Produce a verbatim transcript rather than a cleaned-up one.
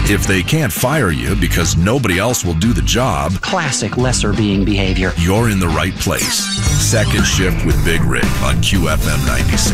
If they can't fire you because nobody else will do the job, classic lesser being behavior, you're in the right place. Second Shift with Big Rig on Q F M ninety-six.